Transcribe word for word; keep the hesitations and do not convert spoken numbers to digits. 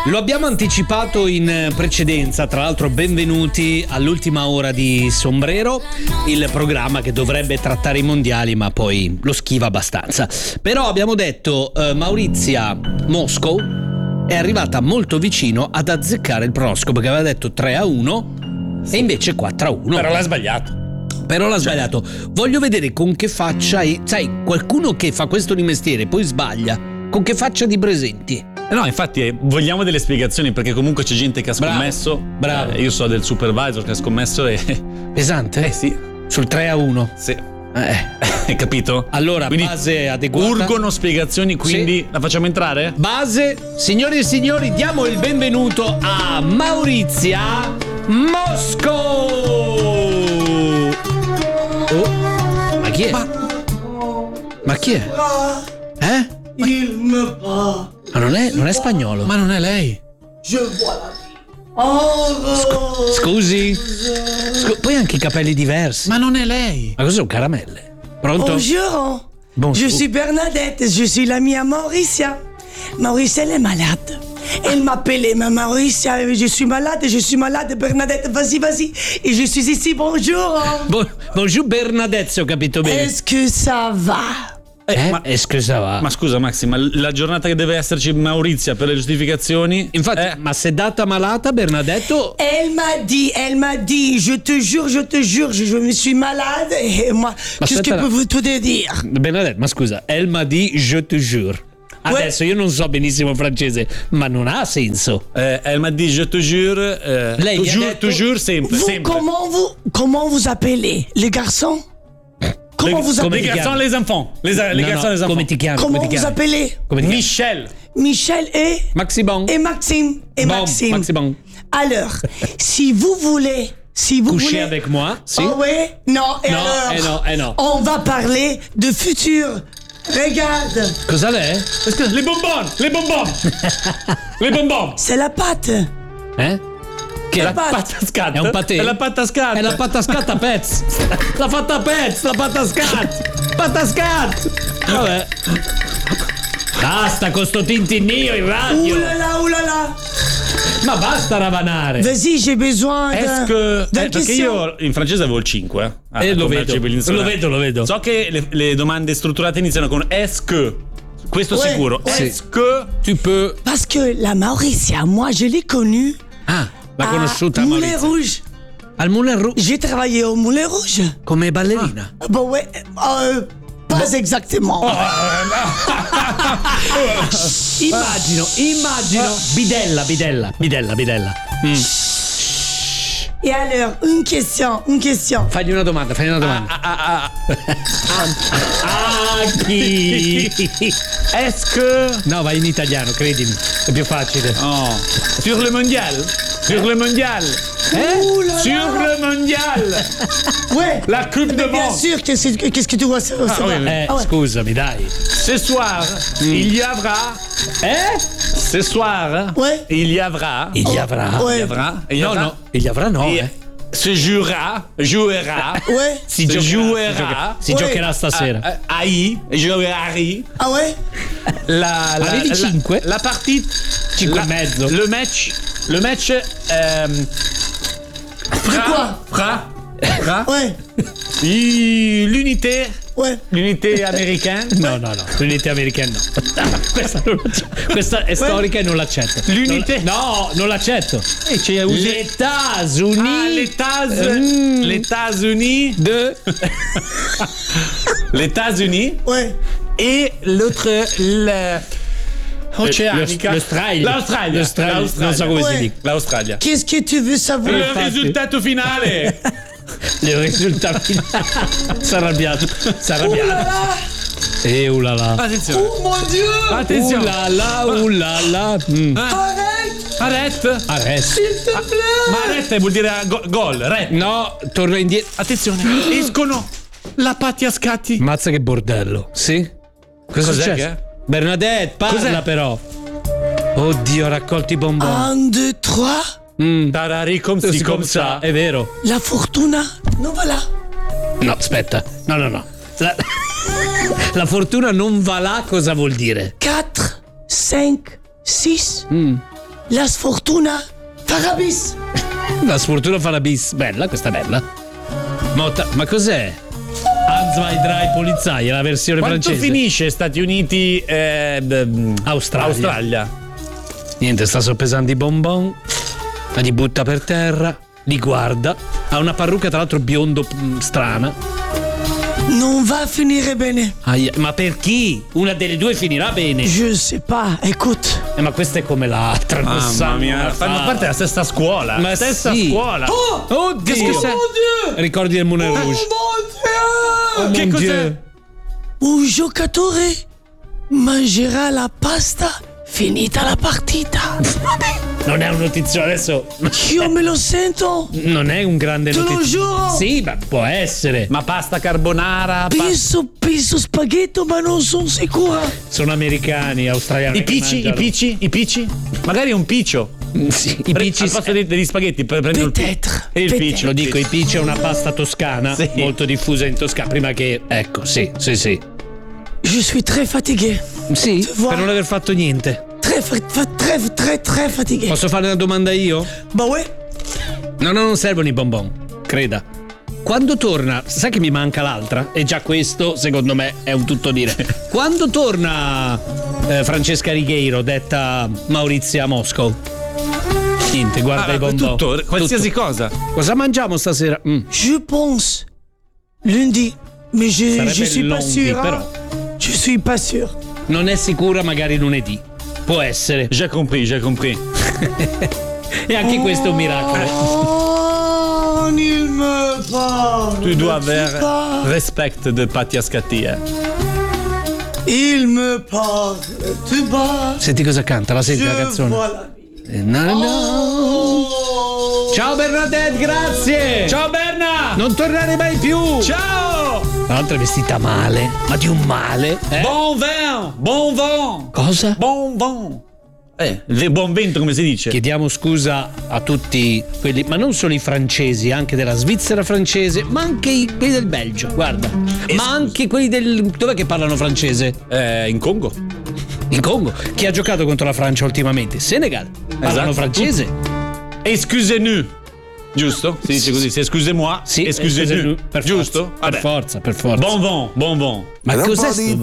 Lo abbiamo anticipato in precedenza, tra l'altro benvenuti all'ultima ora di Sombrero, il programma che dovrebbe trattare i mondiali ma poi lo schiva abbastanza. Però abbiamo detto uh, Maurizia Moscow è arrivata molto vicino ad azzeccare il pronostico, perché aveva detto tre a uno e invece quattro a uno. Però l'ha sbagliato. Però l'ha sbagliato. Voglio vedere con che faccia, e, sai, qualcuno che fa questo di mestiere poi sbaglia, con che faccia ti presenti? No, infatti eh, vogliamo delle spiegazioni, perché comunque c'è gente che ha scommesso. Bravo. Eh, io so del supervisor che ha scommesso e... Pesante? Eh sì. Sul tre a uno? Sì. Eh. Hai capito? Allora, quindi base adeguata. Urgono spiegazioni, quindi sì. La facciamo entrare? Base. Signori e signori, diamo il benvenuto a Maurizia Moscow. Oh. Ma chi è? Ma, Ma chi è? Eh? Il me parle. Ma non è, non è spagnolo. Ma non è lei. Je vois la vie. Oh, Sc- scusi? Scu- poi anche i capelli diversi. Ma non è lei. Ma cos'è, un caramelle? Pronto? bonjour. Bonjour. Je suis Bernadette, je suis l'amie à Mauricia. Mauricia, elle est malade. Elle m'appelait, ma Mauricia, je suis malade, je suis malade, Bernadette, vas-y, vas-y. Et je suis ici, bonjour. Bon, bonjour Bernadette, se ho capito bene. Est-ce que ça va? Eh, Eh, ma, eh, scusa, va. ma scusa Maxi, ma la giornata che deve esserci Maurizia per le giustificazioni. Infatti, eh, ma se è data malata Bernadette? Elle m'a dit, elle m'a dit, je te jure, je te jure, je, je me suis malade et moi, qu'est-ce que aspetta, peux vous tout dire? Bernadette, ma scusa, elle m'a dit je te jure. Adesso io non so benissimo francese, ma non ha senso. eh, elle m'a dit je te jure. Eh, Lei tu gli ha jure, detto- tu jure sempre, Vous, sempre. comment vous, comment vous appelez? Les garçons? Comment Les- vous come appelez? les ti garçons, chiami? les enfants. Les, les No, garçons, no, les enfants. come ti chiami? Comment come ti vous chiami? appelez? Come ti chiami? Michel. Michel et, Maxi Bon. et Maxime. Et Bon, Maxime. Maxi Bon. Alors, si vous voulez, si vous Coucher voulez. avec moi, si? Oh ouais? Non, et No, alors? eh no, eh no. On va parler de futur. Regarde, Cosa l'è? Les bonbons, les bonbons. Les bonbons. c'est la pâte. Eh? Che È è? la Pat- patta scatta. È un patè? È la patta scatta. È la patta scatta pezz. L'ha fatta pezz, la patta scat. Patta scat. Vabbè. Basta con sto tintinnio in Ouh radio. là là, ouh là là. Ma basta ravanare. Vas-y, j'ai besoin de. Est-ce que... d'une eh, perché question. io in francese avevo il cinque. Eh, Eh, lo come vedo, Algebra lo vedo, lo vedo. So che le, le domande strutturate iniziano con est-ce que. Questo Ouais, sicuro. ouais. Est-ce que... Tu peux. Parce que la Mauricia, moi, je l'ai connue. Ah, l'ha à conosciuta Moulin Maurizio. Rouge. Al Moulin Rouge. J'ai travaillé au Moulin Rouge. Come ballerina. Bon, ouais, euh, pas exactement. Immagino, immagino. Bidella, bidella, bidella, bidella. Mm. Et alors, une question, une question. Fagli una domanda, fagli una domanda. Ah, ah, ah. Ah, chi? Est-ce que... No, vai in italiano, credimi, è più facile. Oh. Sur le mondial. Sur le mondial. Ouh là là. Sur le mondial. Ouais. La coupe de Mais bien monde. sûr, qu'est-ce que, qu'est-ce que tu vois ça, ça oui, va. oui. Eh, Ah ouais. scusami, dai. Ce soir, il y aura... Eh? Ce soir, Ouais. il y aura... Il y avrà. Ouais. Il y aura... Il y No, aura... no, il y avrà no, Et eh. se jouera, jouera, Ouais. Si se giocherà, jouera, si giocherà, si Ouais. giocherà stasera. a, a I, jouerai, Ah ouais. la, la, Avevi la, cinque? la partita, Cinque la- e mezzo. le match, le match, ehm, fra, quoi fra, fra, Ouais. i- l'unité, Ouais. l'unité américaine, No, no, no, l'unità americana no. Questa, non l'accetto. Questa è storica e non l'accetto. L'unité. Non la- No, non l'accetto. e c'è Les usé- États-Unis. Ah, les États, Mm. les États-Unis, de. les États-Unis Ouais. et l'autre, le, Oceanica. L'Australia. L'Australia. L'Australia. Non so come Ouais. si dica. L'Australia. Qu'est-ce que tu veux savoir? Il infatti. risultato finale. Il risultato si è arrabbiato. Si è Ouh là arrabbiato. là. E ulala. Attenzione. Oh mon Dieu. Attenzione. Ulala, ulala. Mm. Arrête. Arrête. Adesso. S'il te plaît. Ma arrête vuol dire go- gol. Re. No, torna indietro. Attenzione. Escono la patti a scatti. Mazza che bordello. Sì? Cosa Cos'è succede? che è? Bernadette, parla Cos'è? però. Oddio, raccolti i bonbon. Un, deux, trois. Mm. Tarari comme si comme ça. È vero. La fortuna. Non va là. No, aspetta. No, no, no. La, la fortuna non va là, cosa vuol dire? quatre, cinq, six. Mm. La sfortuna farà bis. La sfortuna fa la bis. Bella, questa è bella. Ma, ma cos'è? Zwei, drei, Polizei, la versione Quanto francese. finisce Stati Uniti eh, d- Australia. Australia? Niente, sta soppesando i bonbon, la li butta per terra, li guarda. Ha una parrucca tra l'altro biondo mh, strana. Non va a finire bene. Aia, ma per chi? Una delle due finirà bene. Je sais pas, écoute. Eh, ma questa è come l'altra. non Mamma sanno mia, una fanno fa- parte della stessa scuola. Ma stessa sì. scuola. Oh, Oddio. Qu'est-ce que c'est? Oh mon Dieu. Ricordi del Moulin Rouge. Oh mon Che mon cos'è? Dieu. Un giocatore mangerà la pasta finita la partita. Non è un notizio adesso. Io me lo sento. Non è un grande Te lo notizio. giuro. Sì, ma può essere. Ma pasta carbonara? pa- Penso, penso spaghetto, ma non sono sicura. Sono americani, australiani. I che pici? I mangiano. pici? I pici? Magari un piccio. Sì, i Pre- pici. al posto dei- degli spaghetti pre- prendo il Peut-être, piccio. E il peut-être. piccio. Lo dico, i pici è una pasta toscana Sì. molto diffusa in Toscana. Prima che. Ecco, sì, sì, sì. Je suis très fatigué. Sì, Vuoi- per non aver fatto niente. Très, fa- fa- très, très, très fatigué. Posso fare una domanda io? Bah ouais. No, no, non servono i bonbon. Creda. Quando torna, sai che mi manca l'altra? E già questo, secondo me, è un tutto dire. Quando torna eh, Francesca Righeiro, detta Maurizia Moscow? Niente, guarda Ah, i bonbon. tutto, qualsiasi Tutto. cosa. Cosa mangiamo stasera? Mm. Je pense lundi. Mais je, Sarebbe je suis pas lundi, sûr. hein. però. Je suis pas sûr. Non è sicura, magari lunedì. Può essere. J'ai compris, j'ai compris. E anche questo è un miracolo. Oh, il me parle. Tu dois Tu avoir parles. respect de Patti Ascati. eh. Il me parle. Tu parles. Senti cosa canta, la senti la Je canzone? vois la vie. Eh, no, no. Oh. Ciao Bernadette, grazie! Ciao Berna! Non tornare mai più! Ciao! Tra l'altro è vestita male, ma di un male. Eh? Bon vin! Bon vent! Cosa? Bon vent! Eh, il buon vento come si dice? Chiediamo scusa a tutti quelli, ma non solo i francesi, anche della Svizzera francese, ma anche i, quelli del Belgio, guarda. Ma anche quelli del. Dov'è che parlano francese? Eh, in Congo. In Congo. Chi ha giocato contro la Francia ultimamente? Senegal. Parlano Esatto. francese. Excusez-nous. Giusto? Si dice così. Se excusez-moi, Sì, excusez-nous. per Giusto? forza, per Vabbè. forza, per forza. Bon vent, bon vent. Ma Da un cos'è po' di sto